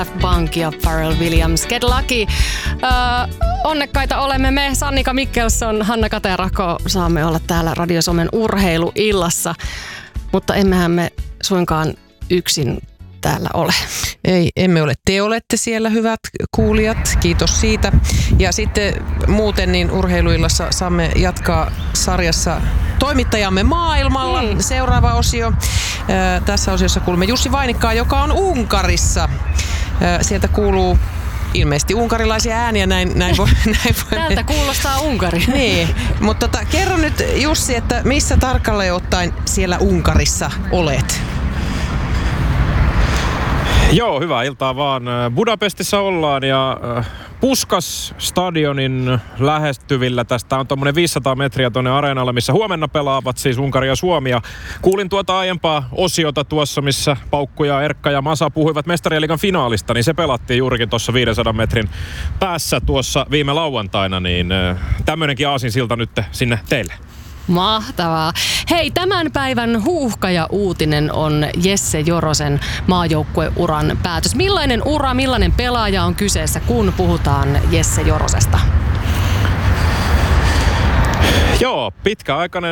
Bank ja Pharrell Williams, Get Lucky. Onnekkaita olemme me, Sannika Mikkelson, Hanna Katerako, saamme olla täällä Radio Suomen urheiluillassa, mutta emmehän me suinkaan yksin täällä ole. Ei, emme ole. Te olette siellä, hyvät kuulijat. Kiitos siitä. Ja sitten muuten niin urheiluillassa saamme jatkaa sarjassa toimittajamme maailmalla. Seuraava osio. Tässä osiossa kuulemme Jussi Vainikkaa, joka on Unkarissa. Sieltä kuuluu ilmeisesti unkarilaisia ääniä, näin voi. Tältä kuulostaa Unkari. Niin, mutta kerro nyt Jussi, että missä tarkalleen ottaen siellä Unkarissa olet? Joo, hyvää iltaa vaan. Budapestissa ollaan ja Puskás-stadionin lähestyvillä. Tästä on tuommoinen 500 metriä tuonne areenalle, missä huomenna pelaavat siis Unkari ja Suomi. Ja kuulin tuota aiempaa osiota tuossa, missä Paukku ja Erkka ja Masa puhuivat Mestarien finaalista, niin se pelattiin juurikin tuossa 500 metrin päässä tuossa viime lauantaina, niin tämmöinenkin aasinsilta nyt sinne teille. Mahtavaa. Hei, tämän päivän huuhka ja uutinen on Jesse Jorosen maajoukkueuran päätös. Millainen ura, millainen pelaaja on kyseessä, kun puhutaan Jesse Jorosesta? Joo, pitkäaikainen